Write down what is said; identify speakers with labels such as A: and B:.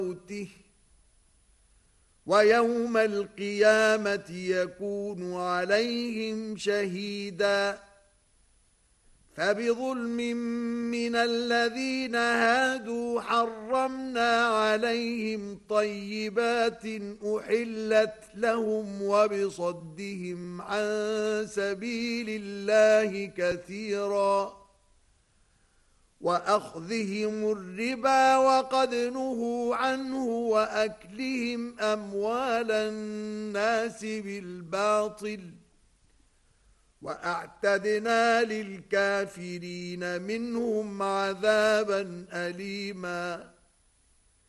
A: موته ويوم القيامة يكون عليهم شهيدا فبظلم من الذين هادوا حرمنا عليهم طيبات أحلت لهم وبصدهم عن سبيل الله كثيرا وأخذهم الربا وقد نهوا عنه وأكلهم أموال الناس بالباطل وأعتدنا للكافرين منهم عذابا أليما